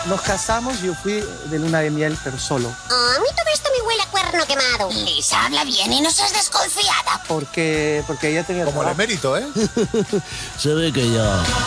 Nos casamos y yo fui de luna de miel, pero solo. A mí todo esto me huele a cuerno quemado. Lisa, habla bien y no seas desconfiada. Porque ella tenía Como el trabajo. emérito, ¿eh? Se ve que ya...